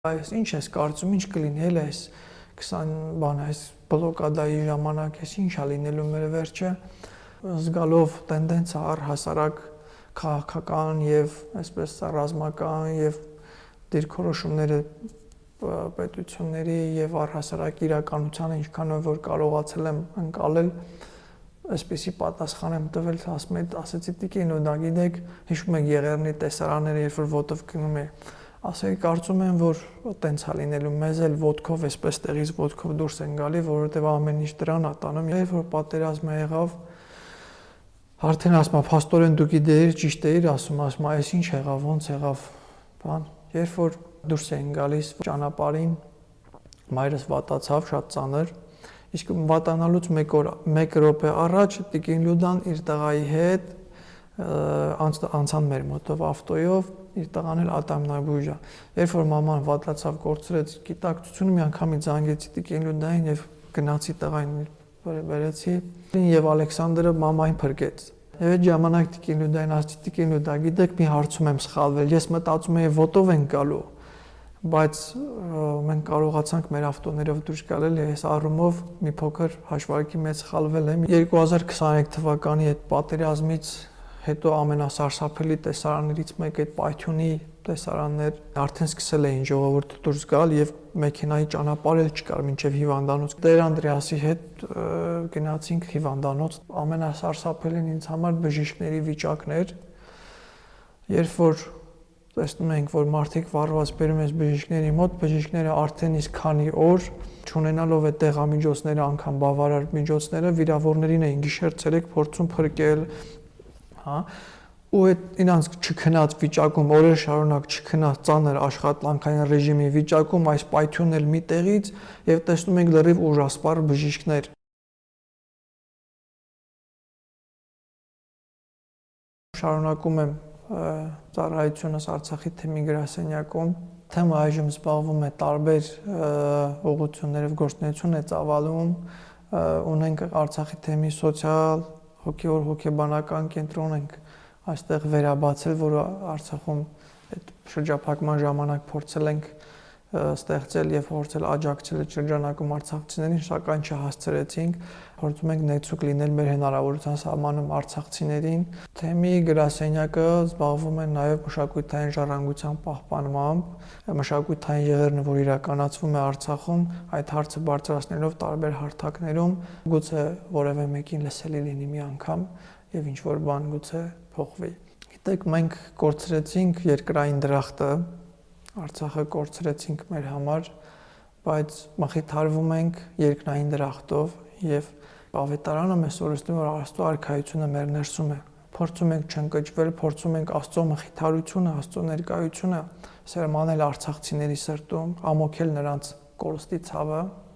Այս ինչ ես կարծում, ինչ կլինի հենց այս 20 բան այս բլոկադայի ժամանակ էս ինչա լինելու մեր վերջը զգալով տենդենսը առհասարակ քաղաքական եւ այսպես ռազմական եւ դիրքորոշումները պետությունների եւ առհասարակ իրականությանը ինչքանով որ կարողացել եմ ընկալել այսպեսի պատասխան եմ տվել ասեցի տիկին ու դա գիտեք հիշում եք Եղեռնի տեսարանները երբ որ ոտով գնում է ասել կարծում եմ որ տենց է լինելու մեզ էլ ոտքով այսպես տեղից ոտքով դուրս են գալի որովհետեւ ամեն ինչ դրան է տանում երբ որ պատերազմը եղավ արդեն ասում փաստորեն դու գիտեիր ճիշտ էիր ասում այս ինչ եղավ ոնց եղավ բան երբ որ դուրս էին գալիս ճանապարհին մայրս վատացավ շատ ծանր իսկ վատանալուց 1 րոպե առաջ տիկին Լյուդան իր տղայի հետ անցան մեր մոտով ավտոյով իր տղան էլ ատամնաբույժ է երբ որ մաման վատացավ կորցրեց գիտակցությունը մի անգամից զանգեցի տիկին Լյուդային եւ գնացի տղային բերեցի եւ Ալեքսանդրը մամային փրկեց եւ այդ ժամանակ տիկին Լյուդային ասացի տիկին Լյուդա գիտեք մի հարցում եմ սխալվել ես մտածում եի ոտով են գալու բայց մենք կարողացանք մեր ավտոներով դուրս գալ այս առումով մի փոքր հաշվարկի մեջ սխալվել եմ 2023 թվականի այդ պատերազմից հետո ամենասարսափելի տեսարաններից մեկը այդ Պայթյունի տեսարաններ արդեն սկսել էին ժողովուրդը դուրս գալ եւ մեքենայի ճանապարհ էլ չկար մինչեւ հիվանդանոց Տեր Անդրեասի հետ գնացինք հիվանդանոց ամենասարսափելին ինձ համար բժիշկների վիճակն էր երբ որ տեսնում ենք որ մարդիկ վառված բերում են բժիշկների մոտ բժիշկները արդեն իսկ քանի օր չունենալով այդ դեղամիջոցները անգամ բավարար միջոցները վիրավորներին էին գիշեր-ցերեկ փորձում փրկել հա ու այդ իրանց չքնած վիճակում օրեր շարունակ չքնած ծանր աշխատանքային ռեժիմի վիճակում այս պայթյունն էլ մի տեղից եւ տեսնում ենք լրիվ ուժասպառ բժիշկներ շարունակում եմ ծառայությունս Արցախի թեմի գրասենյակում թեմը այժմ զբաղվում է տարբեր ուղղություններով գործունեություն է ծավալում ունենք Արցախի թեմի սոցիալ հոգեբանական կենտրոն ենք այստեղ վերաբացել, որը Արցախում այդ շրջափակման ժամանակ փորձել ենք ստեղծել եւ փորձել աջակցել այդ շրջանակում արցախցիներին, սակայն չհասցրեցինք։ Փորձում ենք ներծուկ լինել մեր հնարավորության սահմանում արցախցիներին։ Թեմի գրասենյակը զբաղվում է նաեւ մշակութային ժառանգության պահպանմամբ, մշակութային եղերնը, որ իրականացվում է Արցախում, այդ հարցը բարձրացնելով տարբեր հարթակներում, գուցե որևէ մեկին լսելի լինի մի անգամ եւ ինչ որ բան գուցե փոխվի։ Գիտեք, մենք կորցրեցինք երկրային դրախտը, Արցախը կորցրեցինք մեր համար, բայց մխիթարվում ենք երկրային դրախտով եւ ավետարանը մեզ օրեցնում որ Աստծո արքայությունը մեր ներսում է։ Փորձում ենք չընկճվել, փորձում ենք Աստծո մխիթարությունը, Աստծո ներկայությունը սերմանել արցախցիների սրտում, ամոքել նրանց կորստի ցավը